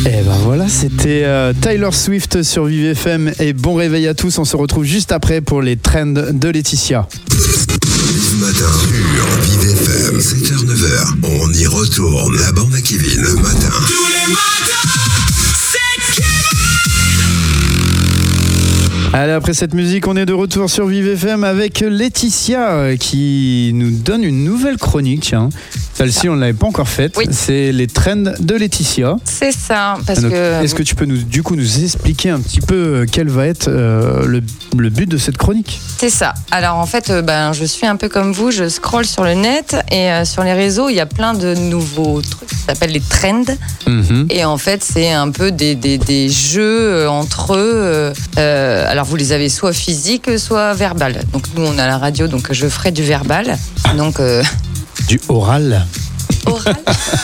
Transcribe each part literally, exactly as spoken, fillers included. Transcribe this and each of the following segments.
Et ben voilà, c'était euh, Taylor Swift sur Vive F M et bon réveil à tous. On se retrouve juste après pour les trends de Laetitia. Ce matin sur Vive F M, sept heures neuf heures, on y retourne. La bande à Kevin le matin. Tous les matins, c'est Kevin. Allez, après cette musique, on est de retour sur Vive F M avec Laetitia qui nous donne une nouvelle chronique. Tiens. Celle-ci, on ne l'avait pas encore faite. Oui. C'est les trends de Laetitia. C'est ça, parce Donc, que... Est-ce que tu peux nous, du coup nous expliquer un petit peu quel va être euh, le, le but de cette chronique ? C'est ça. Alors en fait, euh, ben, je suis un peu comme vous, je scrolle sur le net et euh, sur les réseaux, il y a plein de nouveaux trucs qui s'appellent les trends. Mm-hmm. Et en fait, c'est un peu des, des, des jeux entre eux. Euh, alors vous les avez soit physiques, soit verbales. Donc nous, on a la radio, donc je ferai du verbal. Donc... Euh... Du oral. Oral.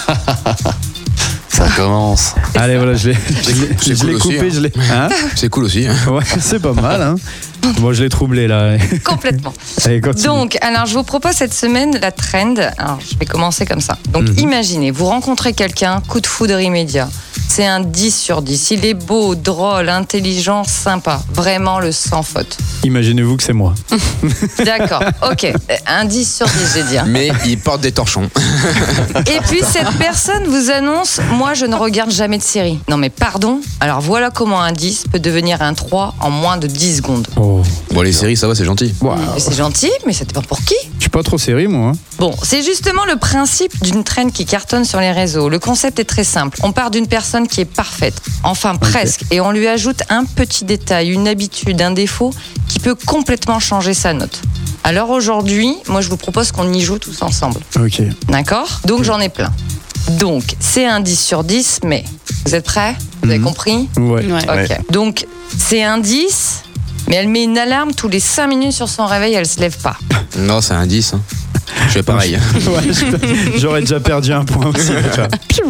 Ça commence. Allez, voilà, je l'ai, je l'ai, C'est je cool l'ai aussi, coupé, hein. je l'ai. Hein C'est cool aussi. Hein. Ouais, c'est pas mal. Hein. Moi, je l'ai troublé là. Complètement. Allez, continue. Donc, alors je vous propose cette semaine la trend. Alors, je vais commencer comme ça. Donc, Mhm. imaginez, vous rencontrez quelqu'un, coup de foudre immédiat. C'est un dix sur dix. Il est beau, drôle, intelligent, sympa. Vraiment le sans faute. Imaginez-vous que c'est moi. D'accord, ok. Un dix sur dix, j'ai dit. hein. Mais il porte des torchons. Et puis, cette personne vous annonce « Moi, je ne regarde jamais de série. » Non, mais pardon. Alors, voilà comment un dix peut devenir un trois en moins de dix secondes. Oh. Bon, les séries, ça va, c'est gentil. Wow. Mais c'est gentil, mais ça dépend pour qui. Je suis pas trop série, moi. Hein. Bon, c'est justement le principe d'une trend qui cartonne sur les réseaux. Le concept est très simple. On part d'une personne qui est parfaite, enfin presque, et on lui ajoute un petit détail, une habitude, un défaut qui peut complètement changer sa note. Alors aujourd'hui, moi je vous propose qu'on y joue tous ensemble. Ok. D'accord ? Donc j'en ai plein. Donc c'est un dix sur dix, mais vous êtes prêts ? Vous avez Mhm. compris ? Ouais. Ouais. Ok. Ouais. Donc c'est un dix, mais elle met une alarme tous les cinq minutes sur son réveil, elle se lève pas. Non, c'est un dix. Hein. Je fais pareil. Ouais, je- j'aurais déjà perdu un point aussi. déjà.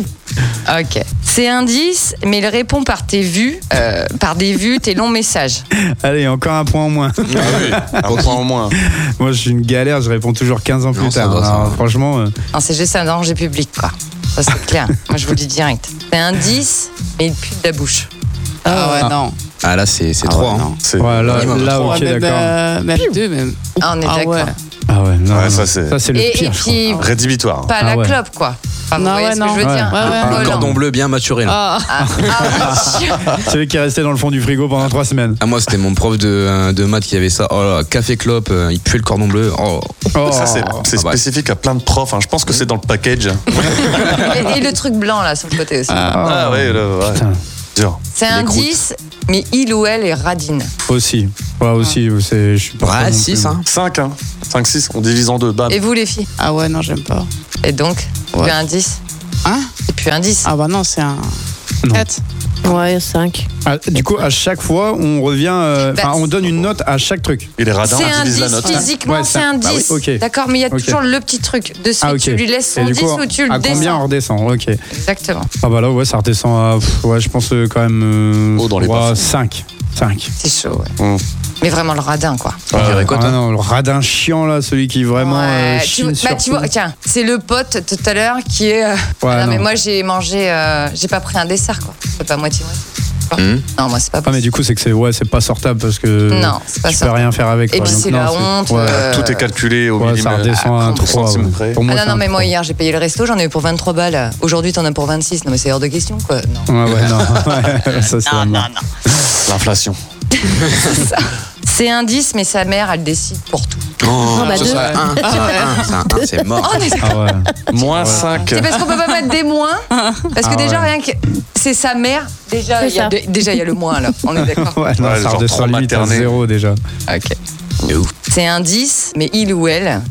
Ok. C'est un dix, mais il répond par tes vues, euh, par des vues, tes longs messages. Allez, encore un point en moins. Ah oui, un point au moins. Moi, je suis une galère, je réponds toujours quinze ans plus Non, ça tard. va, ça Alors, va. franchement, euh, Non, c'est juste un danger public, quoi. Ça, c'est clair. Moi, je vous le dis direct. C'est un dix, mais il pue de la bouche. Ah ouais, Ah. non. Ah là, c'est, c'est Ah trois. ouais, hein. non. C'est... ouais, là, minimum là, trois. ok, Ouais, même, d'accord. euh, même deux, même. Ah, on est Ah d'accord. ouais. Ah ouais, non, Ouais, non. ça, c'est- ça, c'est le Et, pire. et je crois. puis, Rédhibitoire. pas Ah la ouais. clope, quoi. Enfin, vous Non, voyez ouais, ce que non. je veux Ouais. dire Ouais, ouais, Un ouais. Le volant. cordon bleu bien maturé là. Ah, Ah, ah oui. Celui qui est resté dans le fond du frigo pendant trois semaines. Ah, moi, c'était mon prof de, euh, de maths qui avait ça. Oh là, café clope, euh, il puait le cordon bleu. Oh. Oh. Ça, c'est, c'est Ah bah. spécifique à plein de profs. hein. Je pense que c'est dans le package. Et, et le truc blanc, là, sur le côté aussi. Ah, ouais, là, ouais. Putain, Dur. C'est un les croûtes. dix, mais il ou elle est radine. aussi. Ouais, aussi, c'est, je suis pas. Ouais, fan non six, plus. hein. cinq, hein. cinq, six, on divise en deux. Bam. Et vous, les filles ? ah ouais, non, j'aime pas. Et donc, Ouais. plus un dix. Hein Et puis un dix. Ah bah non, c'est un Non. quatre. Ouais, cinq. Ah, du coup, à chaque fois, on revient. euh, Bah, enfin, on donne une note à chaque truc. Il est radin, C'est on un divise la dix, note. physiquement, Ouais, c'est ça- un bah oui, dix. ok. D'accord, mais il y a Ok. toujours le petit truc. De suite, Ah, ok. tu lui laisses Et son du dix coup, ou tu le à combien descends. on redescend? Ok. Exactement. Ah bah là, ouais, ça redescend à. pff, ouais, je pense euh, quand même. Euh, Oh, dans les ouais, bas-fonds. cinq. cinq. C'est chaud, ouais. Hum. Mais vraiment le radin, quoi. Tu dirais quoi, Ah toi non, le radin chiant là, celui qui vraiment euh, Ouais, tu, chine bah, sur tu tout. vois, tiens, c'est le pote tout à l'heure qui est. euh, Ouais, non, mais non. moi j'ai mangé, euh, j'ai pas pris un dessert, quoi. C'est pas moitié moitié. Hum. Non, moi c'est pas Ah mais possible. du coup c'est que c'est ouais c'est pas sortable parce que Non, c'est pas tu peux sortable. rien faire avec. Et quoi. puis Donc c'est non, la c'est- honte. Ouais, euh, Tout est calculé au ouais, ça millimètre. redescend à Ah, un au trois. centime ouais. près. Pour moi, Ah non, c'est non, un mais moi trois. hier j'ai payé le resto, j'en ai eu pour vingt-trois balles. Aujourd'hui t'en as pour vingt-six. Non, mais c'est hors de question, quoi. Non. Ouais ouais non. Ouais, ça c'est Non, la non, mort. non. L'inflation. C'est ça. C'est un dix, mais sa mère, elle décide pour tout. Oh, bah, ce deux. serait un. C'est un, c'est un, un, c'est mort. Oh, on est d'accord. Ah ouais. Moins cinq. C'est parce qu'on peut pas mettre des moins. Parce que Ah déjà, ouais. rien que c'est sa mère, déjà, C'est il y a ça. de- déjà il y a le moins là. On est d'accord. Ouais, non, Ouais, ça genre redescend trop limite à materné. zéro déjà. Ok. De ouf. C'est un dix, mais il ou elle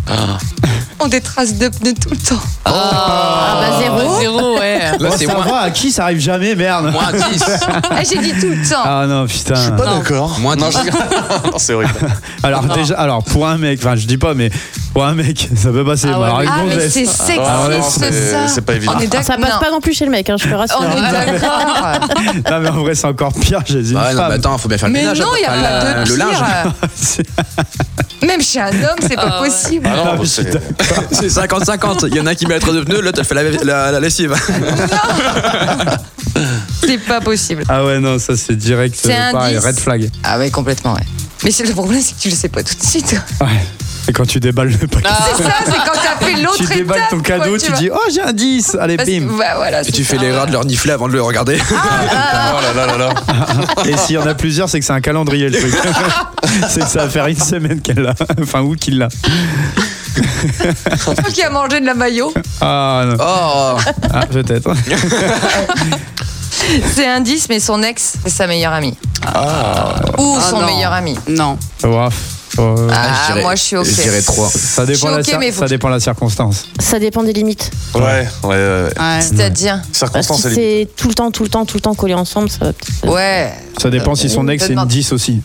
ont des traces de pneus tout le temps. Ah bah zéro. Zéro, ouais. Là, Oh, c'est ça moins, va, à qui ça arrive jamais, merde. moins dix. Ah, j'ai dit tout le temps. Ah non putain. Je suis pas Non. d'accord. Moins Non, dix. je- non, c'est horrible. Alors déjà, alors pour un mec, enfin je dis pas, mais pour un mec, ça peut passer. Ah Mais ouais, alors, mais- une Ah, mais gonzesse. c'est sexy, Ah ouais, c'est c'est- ça. c'est pas évident. On est d'accord. Ça passe non. pas non plus chez le mec, hein, je te rassure. On est d'accord. Non mais en vrai c'est encore pire. J'ai dit une Bah ouais, non, femme. mais attends, faut bien faire le Mais ménage. non, il y a Enfin, pas la- de le linge. pire. Même chez un homme, c'est pas Ah ouais. possible. Ah non, mais c'est- C'est cinquante cinquante. Il y en a qui met la trace de pneus, l'autre elle fait la, la, la lessive. C'est pas possible. Ah ouais, non, ça c'est direct. C'est euh, un pareil, dix. red flag. Ah ouais, complètement, ouais. Mais c'est le problème, c'est que tu le sais pas tout de suite. Ouais. Et quand tu déballes le paquet. C'est ça, c'est quand t'as fait l'autre Tu étape. déballes ton quoi, cadeau, tu, vois. dis oh j'ai un dix, allez Parce que- bim. bah, voilà, Et c'est tu fais ça. l'erreur de le renifler avant de le regarder. Oh là là là là. Et s'il y en a plusieurs, c'est que c'est un calendrier le truc. C'est que ça va faire une semaine qu'elle l'a. Enfin, ou qu'il l'a. Toi qui a mangé de la maillot. Ah non. Oh Ah, peut-être. C'est un dix, mais son ex, c'est sa meilleure amie. Ou Ah, son non. meilleur ami. Non. Ouaf. Euh, Ah, je dirais- moi je suis ok. Je dirais trois. ça je dépend, suis la, ok, cir- mais faut ça que- dépend la circonstance. Ça dépend des limites. Ouais, ouais, ouais. ouais. Ouais. C'est-à-dire Parce que Circonstance, si elle est. c'est tout le temps, tout le temps, tout le temps collé ensemble, ça va peut-être. Ouais. Ça dépend si son ex c'est une dix aussi.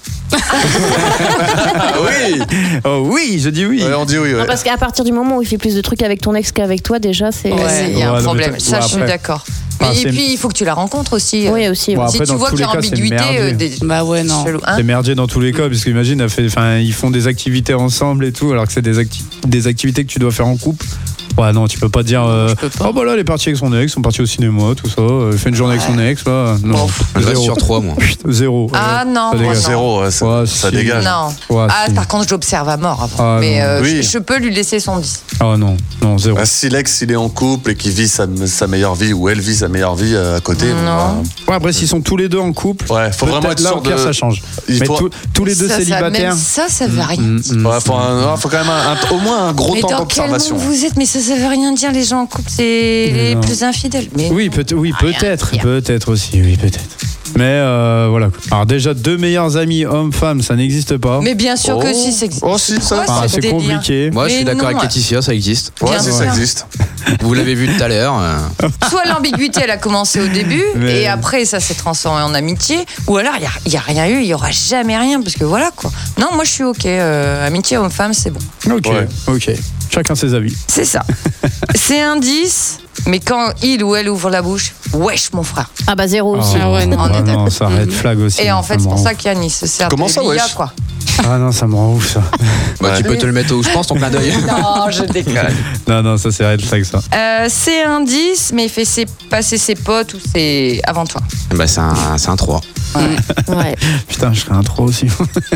Ah oui. Oh oui, je dis oui. Ouais, on dit oui. Non, Ouais. parce qu'à partir du moment où il fait plus de trucs avec ton ex qu'avec toi, déjà, c'est. Ouais, Ouais. il y a Ouais, un non, problème. mais Ça, ouais, je suis après. d'accord. Enfin, Mais et c'est- puis, il faut que tu la rencontres aussi. Oui, aussi. Bon, ouais. après, Si tu dans vois tous qu'il y a les cas, c'est ambiguïté, merdier. euh, des... Bah ouais, non. chelou, hein. C'est merdier dans tous les cas, parce qu'imagine, elle fait- enfin, ils font des activités ensemble et tout, alors que c'est des, acti- des activités que tu dois faire en couple. Ouais, non, tu peux pas dire. euh, je peux pas. Oh bah là, elle est partie avec son ex, ils sont partis au cinéma, tout ça. euh, fait une journée avec son ex, là. Non, Je reste zéro. sur trois, moi. Chut, Zéro. Ah Ouais, non, ça moi, dégage. non. Zéro, ouais, ça, Ouais, ça si. dégage. Non. Ouais, Ah, si. par contre, je l'observe à mort avant. Ah, mais non. euh, Oui. je, je peux lui laisser son dix. Ah non, non, zéro. Bah, si l'ex il est en couple et qu'il vit sa, sa meilleure vie ou elle vit sa meilleure vie euh, à côté, bon, Non. Ouais, après, s'ils sont tous les deux en couple, bah, ouais, faut vraiment peut-être être là, sûr au pire, de. ça change. Il Mais faut, tous- tous les deux ça, ça, célibataires. même ça, ça veut rien Mm, dire. mm, ouais, faut, un- ouais, faut quand même un- un- au moins un gros Mais temps dans quel d'observation. monde vous êtes? Mais ça, ça veut rien dire. Les gens en couple, c'est les Non. plus infidèles. Mais Oui, peut oui peut-être, peut-être aussi, oui, peut-être. Mais euh, voilà. Alors déjà, deux meilleurs amis hommes-femmes, ça n'existe pas. Mais bien sûr que Oh. si, ça existe. Oh, si, ça. Ouais, Enfin, ce c'est délire. compliqué. Moi, je Mais suis d'accord non, avec ouais. Laetitia, ça existe. Ouais, Bien si sûr. ça existe. Vous l'avez vu tout à l'heure. euh, Soit l'ambiguïté, elle a commencé au début, Mais- et après, ça s'est transformé en amitié, ou alors, il n'y a, rien eu, il n'y aura jamais rien, parce que voilà, quoi. Non, moi, je suis OK. euh, amitié homme-femme, c'est bon. Ok, Ouais. ok. Chacun ses avis. C'est ça. C'est un dix, mais quand il ou elle ouvre la bouche, wesh, mon frère. Ah bah zéro aussi. Ah ouais, non. On est Ah non, d'accord. ça red flag aussi. Et en fait, me c'est pour rend ça ouf. qu'Yannis se sert Comment de ça, l'I A, wesh quoi. Ah non, ça me rend ouf ça. Bah, Ouais. tu peux te le mettre où je pense, ton clin d'œil. Non, je déconne. Non, non, ça c'est red flag ça. Euh, c'est un dix, mais il fait ses- passer ses potes ou c'est avant toi. Bah, c'est un, c'est un trois. Ouais. Putain, je serais un trop aussi.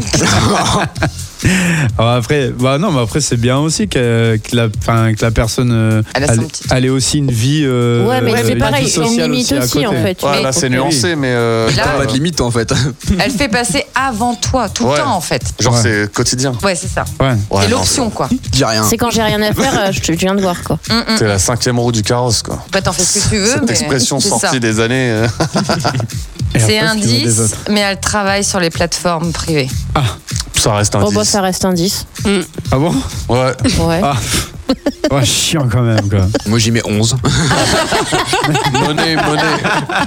Alors après, bah non, mais après c'est bien aussi que, que, la, enfin, que la personne euh, Elle a son elle, petit elle ait aussi une vie. euh, Ouais, mais euh, c'est une pareil, vie il y a une sociale limite à aussi côté. en fait. Ouais, Mais- là, c'est Ok. nuancé, mais. euh, Là, T'as pas de limite, toi, en fait. Elle fait passer avant toi, tout le Ouais. temps, en fait. Genre, Ouais. c'est quotidien. Ouais, c'est ça. Ouais. Ouais, c'est non, l'option, quoi. Dis rien. C'est quand j'ai rien à faire, euh, je, te- je viens de voir quoi. Hum, hum. C'est la cinquième roue du carrosse, quoi. Après, t'en fais ce que tu veux, Cette mais expression c'est sortie ça. des années. euh, Et C'est après, un ce qu'il veut des dix, autres. mais elle travaille sur les plateformes privées. Ça reste un Oh bah dix. ça reste un dix. Ah bon? Ouais. Ouais. Ah. Ouais, chiant quand même quoi. Moi, j'y mets onze. Monnaie, monnaie.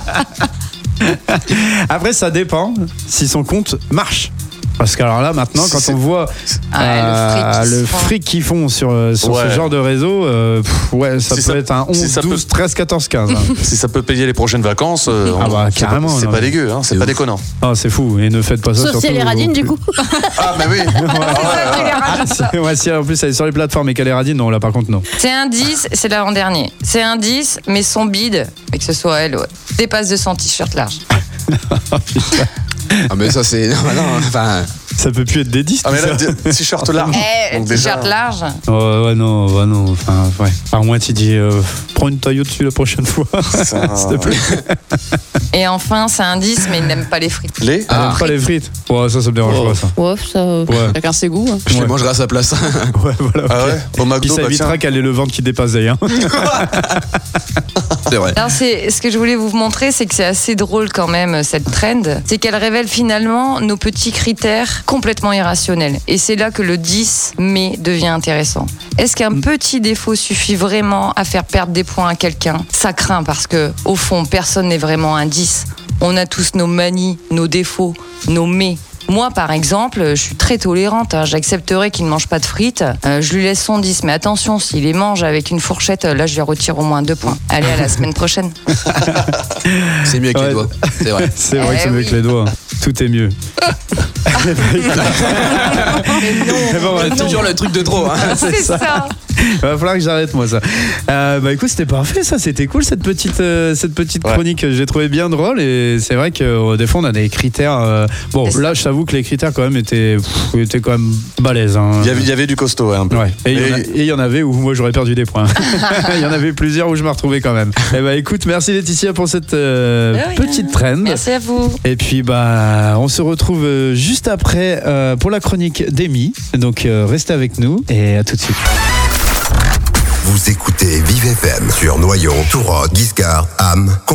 Après, ça dépend si son compte marche. Parce que alors là, maintenant, quand C'est- on voit Ah, euh, le fric qu'ils le se font. fric qu'ils font sur, euh, sur Ouais. ce genre de réseau, euh, pff, ouais, ça Si peut ça- être un si onze, ça peut- douze, treize, quatorze, quinze. hein. Si ça peut payer les prochaines vacances, euh, Ah on- bah, c'est pas- carrément, C'est non, pas mais- dégueu, hein, c'est C'est pas ouf. déconnant. Ah, c'est fou. Et ne faites pas ça Sauf surtout. si elle est radine du coup. Ah, mais oui. Ouais, si en plus elle est sur les plateformes et qu'elle est radine, non, là par contre, non. C'est un dix, c'est l'avant-dernier. C'est un dix, mais son bide, et que ce soit elle, ouais, dépasse de son t-shirt large. Oh, putain. Ah, mais ça, c'est. Non, bah non, enfin. Ça peut plus être des dix. Ah, mais tout là, ça. t- t-shirt large. Eh, Donc déjà- t-shirt large. Oh, ouais, non, ouais, non. Enfin, ouais. Par moins, tu dis, euh, prends une taille au-dessus la prochaine fois. C'est un- S'il te plaît. Et enfin, c'est un dix, mais il n'aime pas les frites. Les Elle aime pas les frites. Ouais, ça, ça me dérange Oh. pas, ça. Ouais, ça. euh, Ouais, Chacun ses goûts. hein. Je les Ouais. mangerai à sa place. ouais, voilà. Ah ok. ouais Au Puis McDo, ça bah, évitera tiens. qu'elle ait le ventre qui dépasse d'ailleurs. C'est vrai. Alors, c'est, ce que je voulais vous montrer, c'est que c'est assez drôle quand même, cette trend. C'est qu'elle révèle finalement nos petits critères complètement irrationnels. Et c'est là que le dix mai devient intéressant. Est-ce qu'un petit défaut suffit vraiment à faire perdre des points à quelqu'un? Ça craint parce que, au fond, personne n'est vraiment un dix. On a tous nos manies, nos défauts, nos mais. Moi, par exemple, je suis très tolérante. hein. J'accepterais qu'il ne mange pas de frites. Euh, je lui laisse son dix. Mais attention, s'il les mange avec une fourchette, là, je lui retire au moins deux points. Allez, à la semaine prochaine. C'est mieux avec Ouais. les doigts. C'est vrai. C'est vrai que Eh c'est mieux oui. que les doigts. Tout est mieux. Mais bon, C'est toujours le truc de trop. Hein. C'est ça. Va falloir que j'arrête moi ça. Euh, bah écoute, c'était parfait ça, c'était cool cette petite euh, cette petite Ouais. chronique. J'ai trouvé bien drôle et c'est vrai que euh, des fois on a des critères. euh, bon C'est là, je t'avoue que les critères quand même étaient pff, étaient quand même balèzes. Hein. Il y avait, il y avait du costaud, ouais, un peu. Ouais. Et il y en a- Mais- et il y en avait où moi j'aurais perdu des points. Il y en avait plusieurs où je me retrouvais quand même. Et bah écoute, merci Laetitia pour cette euh, De rien. petite trend. Merci à vous. Et puis bah on se retrouve euh, juste après euh, pour la chronique d'Emmy. Donc euh, restez avec nous et à tout de suite. Vous écoutez Vive F M sur Noyon, Tourcoing, Guiscard, Ham.